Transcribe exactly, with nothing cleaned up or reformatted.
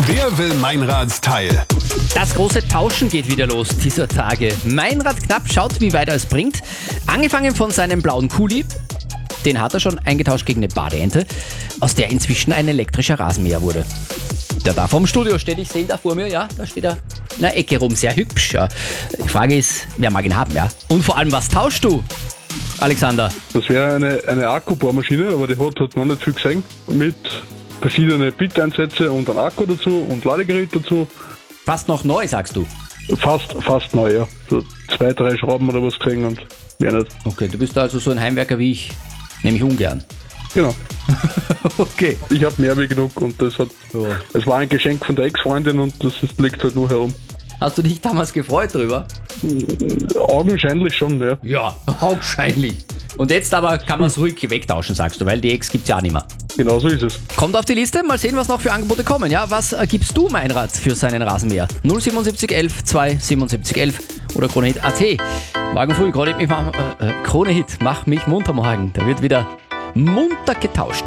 Wer will Meinrad-Teil? Das große Tauschen geht wieder los dieser Tage. Meinrad Knapp schaut, wie weit er es bringt. Angefangen von seinem blauen Kuli. Den hat er schon eingetauscht gegen eine Badeente, aus der inzwischen ein elektrischer Rasenmäher wurde. Der da vorm Studio steht, ich sehe ihn da vor mir, ja, da steht er in der Ecke rum, sehr hübsch. Ja. Die Frage ist, wer mag ihn haben, ja? Und vor allem, was tauschst du, Alexander? Das wäre eine, eine Akkubohrmaschine, aber die hat, hat noch nicht viel gesehen. Mit verschiedenen Bit-Einsätze und ein Akku dazu und Ladegerät dazu. Fast noch neu, sagst du? Fast, fast neu, ja. So zwei, drei Schrauben oder was gesehen und mehr nicht. Okay, du bist also so ein Heimwerker wie ich, nämlich ungern. Genau. Okay. Ich habe mehr wie genug und das hat, Ja. es war ein Geschenk von der Ex-Freundin und das ist, liegt halt nur herum. Hast du dich damals gefreut drüber? Augenscheinlich schon, ja. Ja, augenscheinlich. Und jetzt aber kann man es ruhig wegtauschen, sagst du, weil die Ex gibt's ja auch nicht mehr. Genau so ist es. Kommt auf die Liste, mal sehen, was noch für Angebote kommen. Ja, was äh, gibst du, Meinrad, für seinen Rasenmäher? null siebenundsiebzig elf zwei siebenundsiebzig elf oder Kronehit Punkt at. Morgen früh, Krone Hit, mich, mach, äh, Krone Hit, mach mich munter morgen. Da wird wieder munter getauscht.